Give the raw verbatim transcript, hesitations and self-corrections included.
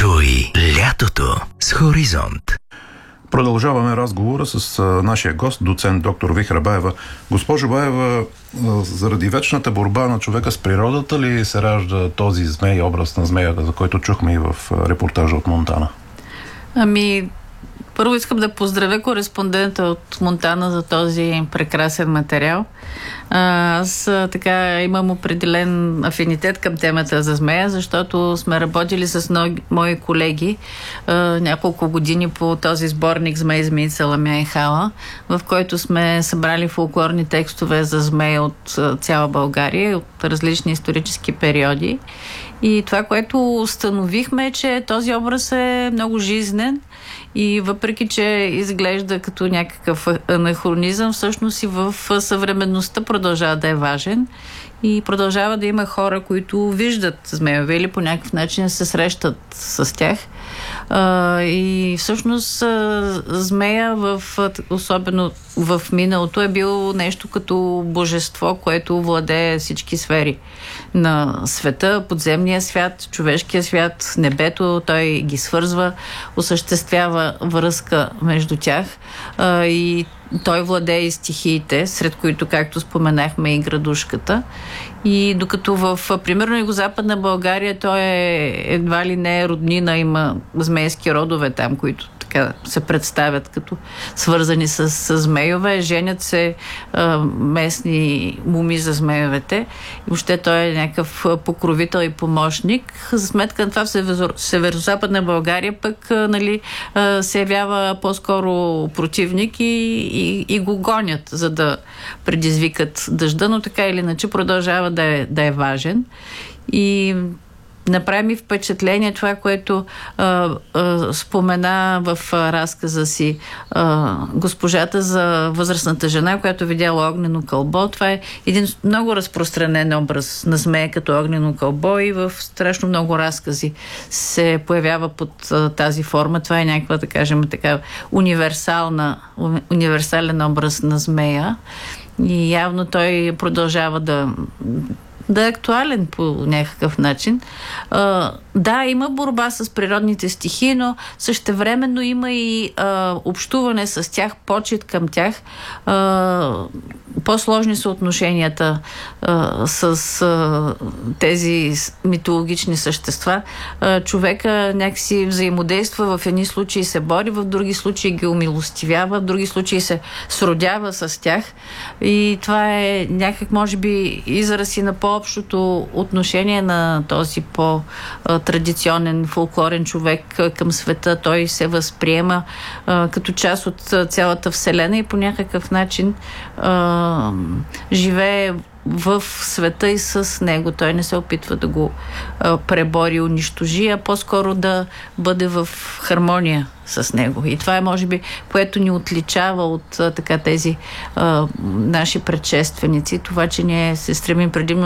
Чуй лятото с Хоризонт. Продължаваме разговора с а, нашия гост, доцент доктор Вихра Баева. Госпожо Баева, а, заради вечната борба на човека с природата ли се ражда този змей, образ на змеята, за който чухме и в а, репортажа от Монтана? Ами, първо искам да поздравя кореспондента от Монтана за този прекрасен материал. Аз така имам определен афинитет към темата за змея, защото сме работили с много мои колеги а, няколко години по този сборник "Змей, змейца, ламя и хала", в който сме събрали фолклорни текстове за змея от а, цяла България, от различни исторически периоди. И това, което установихме, е, че този образ е много жизнен и въпреки, че изглежда като някакъв анахронизъм, всъщност и в съвременността продължава да е важен и продължава да има хора, които виждат змеове или по някакъв начин се срещат с тях. И всъщност змея, в, особено в миналото, е бил нещо като божество, което владее всички сфери на света, подземния свят, човешкия свят, небето. Той ги свързва, осъществява връзка между тях и той владее и стихиите, сред които, както споменахме, и градушката. И докато в, примерно, Югозападна България той е едва ли не роднина, има змейски родове там, които така се представят като свързани с, с змейове. Женят се а, местни муми за змейовете. И въобще той е някакъв покровител и помощник. За сметка на това в Северозападна България пък а, нали, а, се явява по-скоро противник и, и, и го гонят, за да предизвикат дъжда, но така или иначе продължава да е, да е важен. И направи ми впечатление това, което а, а, спомена в а, разказа си а, госпожата за възрастната жена, която видяла огнено кълбо. Това е един много разпространен образ на змея като огнено кълбо и в страшно много разкази се появява под а, тази форма. Това е някаква, да кажем, така универсална, универсален образ на змея. И явно той продължава да да е актуален по някакъв начин. А, да, има борба с природните стихии, но същевременно има и а, общуване с тях, почит към тях. А, по-сложни са отношенията а, с а, тези митологични същества. А, човека някакси взаимодейства, в едни случаи се бори, в други случаи ги умилостивява, в други случаи се сродява с тях. И това е някак, може би, израз и на по-общото отношение на този по-традиционен фолклорен човек към света. Той се възприема а, като част от цялата вселена и по някакъв начин а, живее в света и с него. Той не се опитва да го а, пребори, унищожи, а по-скоро да бъде в хармония с него. И това е, може би, което ни отличава от а, така тези а, наши предшественици. Това, че ние се стремим предимно